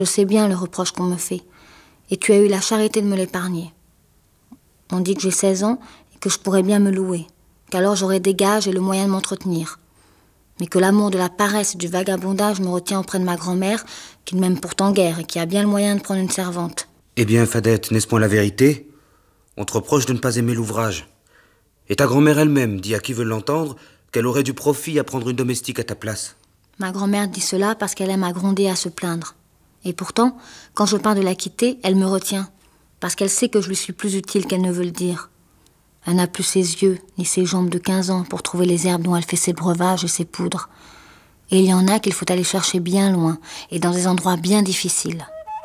Je sais bien le reproche qu'on me fait, et tu as eu la charité de me l'épargner. On dit que j'ai 16 ans et que je pourrais bien me louer, qu'alors j'aurai des gages et le moyen de m'entretenir. Mais que l'amour de la paresse et du vagabondage me retient auprès de ma grand-mère, qui ne m'aime pourtant guère et qui a bien le moyen de prendre une servante. Eh bien, Fadette, n'est-ce point la vérité? On te reproche de ne pas aimer l'ouvrage. Et ta grand-mère elle-même dit à qui veut l'entendre qu'elle aurait du profit à prendre une domestique à ta place. Ma grand-mère dit cela parce qu'elle aime à gronder et à se plaindre. Et pourtant, quand je parle de la quitter, elle me retient, parce qu'elle sait que je lui suis plus utile qu'elle ne veut le dire. Elle n'a plus ses yeux, ni ses jambes de 15 ans pour trouver les herbes dont elle fait ses breuvages et ses poudres. Et il y en a qu'il faut aller chercher bien loin, et dans des endroits bien difficiles.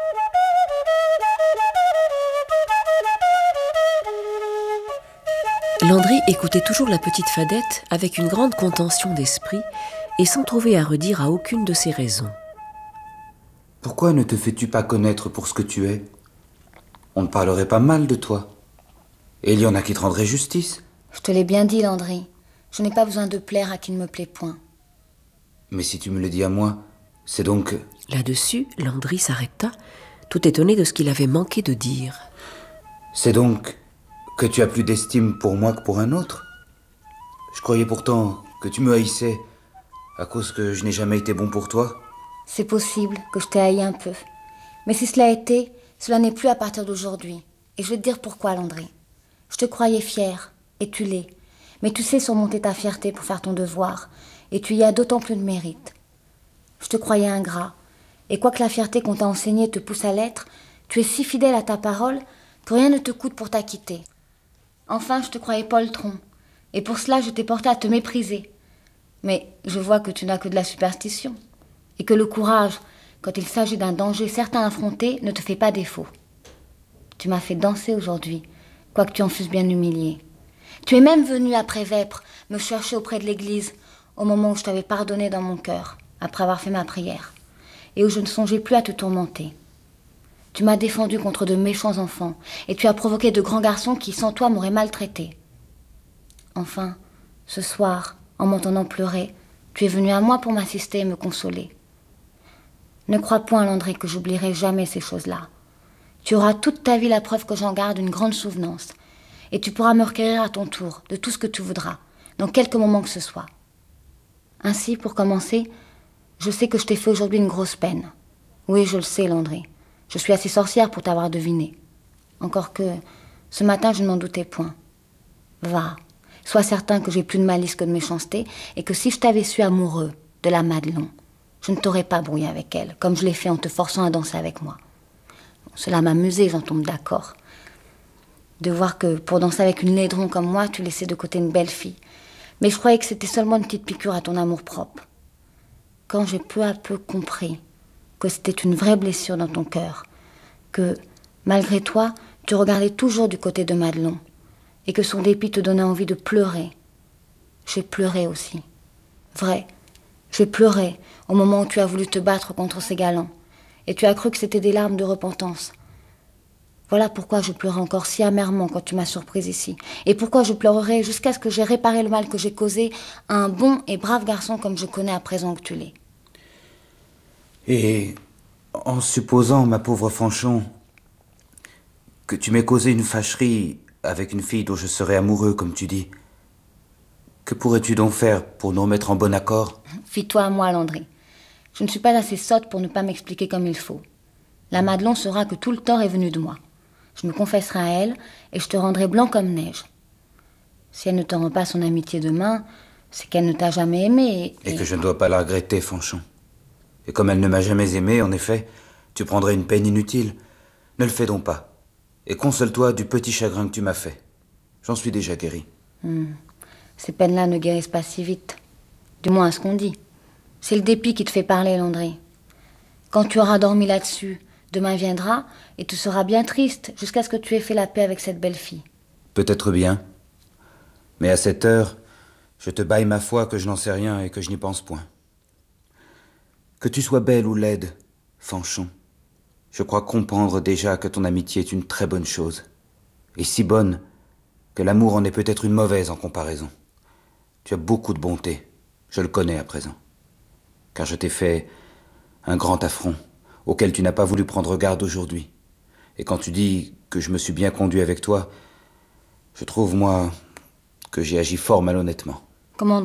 Landry écoutait toujours la petite Fadette avec une grande contention d'esprit et sans trouver à redire à aucune de ses raisons. Pourquoi ne te fais-tu pas connaître pour ce que tu es? On ne parlerait pas mal de toi. Et il y en a qui te rendraient justice. Je te l'ai bien dit, Landry. Je n'ai pas besoin de plaire à qui ne me plaît point. Mais si tu me le dis à moi, c'est donc... Là-dessus, Landry s'arrêta, tout étonné de ce qu'il avait manqué de dire. C'est donc que tu as plus d'estime pour moi que pour un autre? Je croyais pourtant que tu me haïssais à cause que je n'ai jamais été bon pour toi. C'est possible que je t'ai haï un peu. Mais si cela a été, cela n'est plus à partir d'aujourd'hui. Et je vais te dire pourquoi, Landry. Je te croyais fière, et tu l'es. Mais tu sais surmonter ta fierté pour faire ton devoir, et tu y as d'autant plus de mérite. Je te croyais ingrat, et quoique la fierté qu'on t'a enseignée te pousse à l'être, tu es si fidèle à ta parole que rien ne te coûte pour t'acquitter. Enfin, je te croyais poltron, et pour cela je t'ai porté à te mépriser. Mais je vois que tu n'as que de la superstition, et que le courage, quand il s'agit d'un danger certain à affronter, ne te fait pas défaut. Tu m'as fait danser aujourd'hui, quoique tu en fusses bien humilié. Tu es même venu après vêpres me chercher auprès de l'église, au moment où je t'avais pardonné dans mon cœur, après avoir fait ma prière, et où je ne songeais plus à te tourmenter. Tu m'as défendu contre de méchants enfants, et tu as provoqué de grands garçons qui, sans toi, m'auraient maltraité. Enfin, ce soir, en m'entendant pleurer, tu es venu à moi pour m'assister et me consoler. Ne crois point, Landry, que j'oublierai jamais ces choses-là. Tu auras toute ta vie la preuve que j'en garde une grande souvenance, et tu pourras me requérir à ton tour de tout ce que tu voudras, dans quelque moment que ce soit. Ainsi, pour commencer, je sais que je t'ai fait aujourd'hui une grosse peine. Oui, je le sais, Landry. Je suis assez sorcière pour t'avoir deviné. Encore que, ce matin, je ne m'en doutais point. Va, sois certain que j'ai plus de malice que de méchanceté, et que si je t'avais su amoureux de la Madelon, je ne t'aurais pas brouillé avec elle, comme je l'ai fait en te forçant à danser avec moi. Cela m'amusait, j'en tombe d'accord. De voir que, pour danser avec une laidron comme moi, tu laissais de côté une belle fille. Mais je croyais que c'était seulement une petite piqûre à ton amour-propre. Quand j'ai peu à peu compris que c'était une vraie blessure dans ton cœur, que, malgré toi, tu regardais toujours du côté de Madelon, et que son dépit te donnait envie de pleurer, j'ai pleuré aussi. Vrai, j'ai pleuré au moment où tu as voulu te battre contre ces galants, et tu as cru que c'était des larmes de repentance. Voilà pourquoi je pleurais encore si amèrement quand tu m'as surprise ici, et pourquoi je pleurerai jusqu'à ce que j'aie réparé le mal que j'ai causé à un bon et brave garçon comme je connais à présent que tu l'es. Et en supposant, ma pauvre Fanchon, que tu m'aies causé une fâcherie avec une fille dont je serais amoureux, comme tu dis, que pourrais-tu donc faire pour nous remettre en bon accord? Fie-toi à moi, Landry. Je ne suis pas assez sotte pour ne pas m'expliquer comme il faut. La Madelon saura que tout le tort est venu de moi. Je me confesserai à elle et je te rendrai blanc comme neige. Si elle ne te rend pas son amitié demain, c'est qu'elle ne t'a jamais aimé Et que je ne dois pas la regretter, Fanchon. Et comme elle ne m'a jamais aimé, en effet, tu prendrais une peine inutile. Ne le fais donc pas. Et console-toi du petit chagrin que tu m'as fait. J'en suis déjà guéri. Ces peines-là ne guérissent pas si vite. Du moins à ce qu'on dit. C'est le dépit qui te fait parler, Landry. Quand tu auras dormi là-dessus, demain viendra et tu seras bien triste jusqu'à ce que tu aies fait la paix avec cette belle fille. Peut-être bien. Mais à cette heure, je te baille ma foi que je n'en sais rien et que je n'y pense point. Que tu sois belle ou laide, Fanchon, je crois comprendre déjà que ton amitié est une très bonne chose. Et si bonne que l'amour en est peut-être une mauvaise en comparaison. Tu as beaucoup de bonté, je le connais à présent. Car je t'ai fait un grand affront, auquel tu n'as pas voulu prendre garde aujourd'hui. Et quand tu dis que je me suis bien conduit avec toi, je trouve, moi, que j'ai agi fort malhonnêtement.